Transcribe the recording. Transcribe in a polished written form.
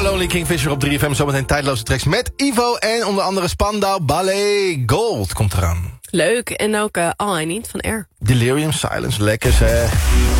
Lonely Kingfisher op 3FM. Zometeen tijdloze tracks met Ivo. En onder andere Spandau Ballet Gold komt eraan. Leuk. En ook All I Need van Air. Delirium Silence, lekker zeg.